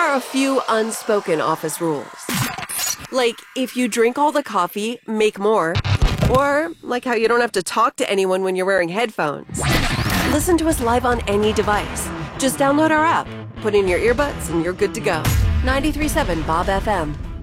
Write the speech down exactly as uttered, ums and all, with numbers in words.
are a few unspoken office rules. Like, if you drink all the coffee, make more. Or, like how you don't have to talk to anyone when you're wearing headphones. Listen to us live on any device. Just download our app, put in your earbuds, and you're good to go. ninety-three point seven Bob F M.